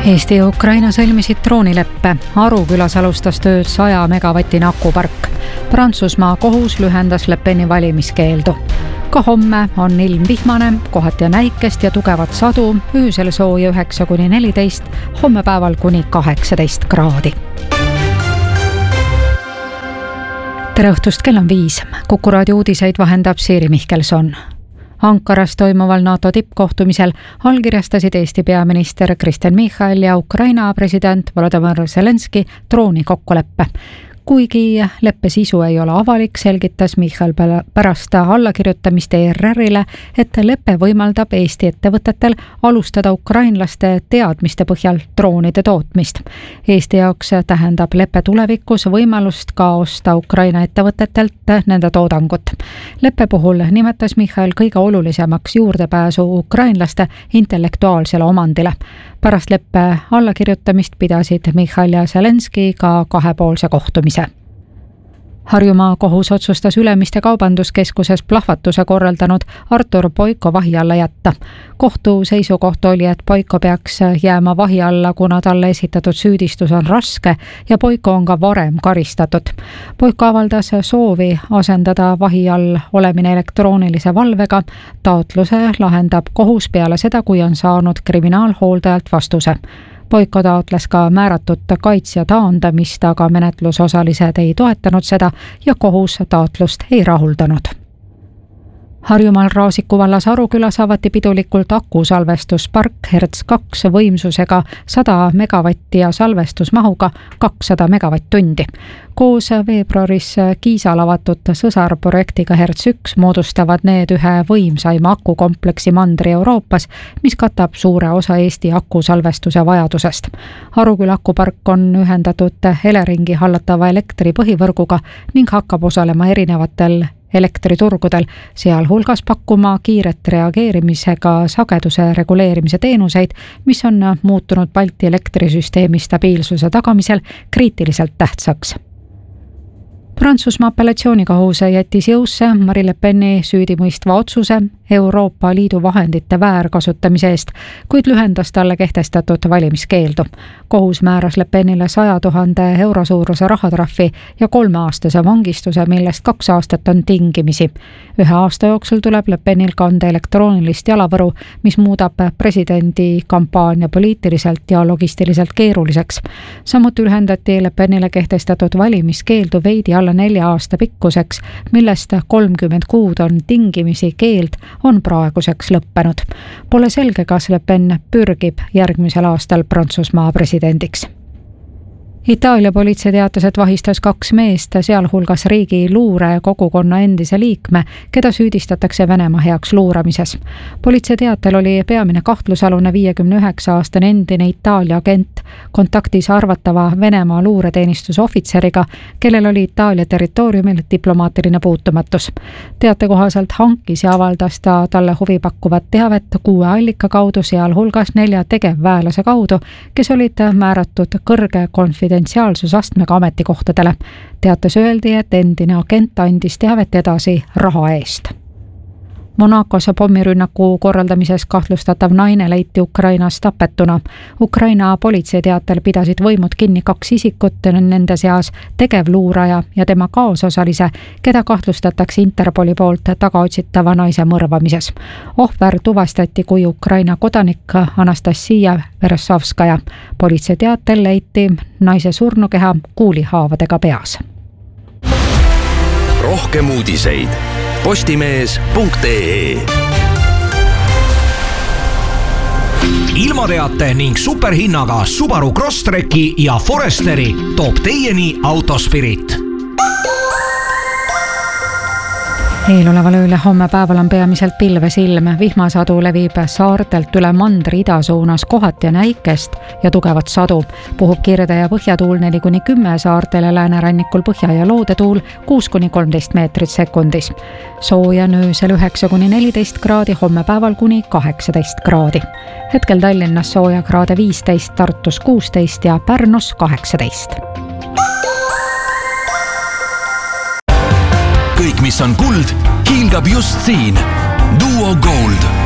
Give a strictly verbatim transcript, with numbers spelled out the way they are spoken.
Eesti ja Ukraina sõlmisid droonileppe. Arukülas alustas tööd saja megavatine akupark. Prantsusmaa kohus lühendas Le Peni valimiskeeldu. Ka homme on ilm vihmane, kohati näikest ja tugevat sadu, öösel sooja üheksa kuni neliteist, homme päeval kuni kaheksateist kraadi. Tere õhtust, kell on viis. Kuku raadio uudiseid vahendab Siiri Mihkelson. Ankaras toimuval NATO tippkohtumisel allkirjastasid Eesti peaminister Kristen Michal ja Ukraina president Volodymyr Zelenski drooni kokkuleppe. Kuigi leppe sisu ei ole avalik, selgitas Michal pärast allakirjutamist E R R-ile, et leppe võimaldab Eesti ettevõtetel alustada ukrainlaste teadmiste põhjal droonide tootmist. Eesti jaoks tähendab leppe tulevikus võimalust ka osta Ukraina ettevõtetelt nende toodangut. Leppe puhul nimetas Michal kõige olulisemaks juurdepääsu ukrainlaste intellektuaalsele omandile. Pärast leppe allakirjutamist pidasid Michal ja Zelenski ka kahepoolse kohtumise. Harjumaa kohus otsustas Ülemiste kaubanduskeskuses plahvatuse korraldanud Artur Boiko vahi alla jätta. Kohtu seisukoht oli, et Boiko peaks jääma vahi alla, kuna talle esitatud süüdistus on raske ja Boiko on ka varem karistatud. Boiko avaldas soovi asendada vahi all olemine elektroonilise valvega. Taotluse lahendab kohus peale seda, kui on saanud kriminaalhooldajalt vastuse. Boiko taotles ka määratud kaitsja taandamist, aga menetlusosalised ei toetanud seda ja kohus taotlust ei rahuldanud. Harjumaal Raasiku vallas Arukülas avati pidulikult akusalvestuspark Hertz kaks võimsusega sada megavatti ja salvestusmahuga kakssada megavatt-tundi. Koos veebruaris Kiisal avatud sõsarprojektiga Hertz üks moodustavad need ühe võimsaima akukompleksi mandri Euroopas, mis katab suure osa Eesti akusalvestuse vajadusest. Aruküla akupark on ühendatud Eleringi hallatava elektri põhivõrguga ning hakkab osalema erinevatel elektriturgudel, sealhulgas pakkuma kiiret reageerimisega sageduse reguleerimise teenuseid, mis on muutunud Balti elektrisüsteemi stabiilsuse tagamisel kriitiliselt tähtsaks. Prantsusmaa apellatsioonikohus jättis jõusse Marine Le Peni süüdimõistva otsuse Euroopa Liidu vahendite väärkasutamise eest, kuid lühendas talle kehtestatud valimiskeeldu. Kohus määras Le Penile saja tuhande euro suuruse rahatrahvi ja kolmeaastase vangistuse, millest kaks aastat on tingimisi. Ühe aasta jooksul tuleb Le Penil kanda elektroonilist jalavõru, mis muudab presidendi kampaania poliitiliselt ja logistiliselt keeruliseks. Samuti lühendati Le Penile kehtestatud valimiskeeldu veidi alla nelja aasta pikkuseks, millest kolmkümmend kuud on tingimisi keeld, on praeguseks lõppenud. Pole selge, kas Le Pen pürgib järgmisel aastal Prantsusmaa presidendiks. Itaalia politsei teatas, et vahistas kaks meest, sealhulgas riigi luure kogukonna endise liikme, keda süüdistatakse Venemaa heaks luuramises. Politsei teatel oli peamine kahtlusalune viiekümne üheksa aastane endine Itaalia agent kontaktis arvatava Venemaa luureteenistuse ohvitseriga, kellel oli Itaalia territooriumil diplomaatiline puutumatus. Teate kohaselt hankis ja avaldas ta talle huvi pakkuvat teavet kuue allika kaudu, sealhulgas nelja tegevväelase kaudu, kes olid määratud kõrge konfidentsiaalsusastmega ametikohtadele. Teates öeldi, et endine agent andis teavet edasi raha eest. Monacos pommirünnaku korraldamises kahtlustatav naine leiti Ukrainas tapetuna. Ukraina politsei teatel pidasid võimud kinni kaks isikut, nende seas tegevluuraja ja tema kaasosalise, keda kahtlustatakse Interpoli poolt tagaotsitava naise mõrvamises. Ohver tuvastati kui Ukraina kodanik Anastasia Veresovskaja. Politsei teatel leiti naise surnukeha kuulihaavadega peas. Rohkem uudiseid postimees punkt ee. Ilmateate ning superhinnaga Subaru Crosstreki ja Foresteri toob teieni Autospirit. Eeloleval ööl ja homme päeval on peamiselt pilves ilm. Vihmasadu levib saartelt üle mandri idasuunas, kohati näikest ja tugevat sadu. Puhub kirde ja põhjatuul neli kuni kümme saartel ja läänerannikul põhja- ja loodetuul kuus kuni kolmteist meetrit sekundis. Sooja öösel üheksa kuni neliteist kraadi, homme päeval kuni kaheksateist kraadi. Hetkel Tallinnas sooja kraade viisteist, Tartus kuusteist ja Pärnus kaheksateist. Kõik, mis on kuld, hiilgab just siin. Duo Gold.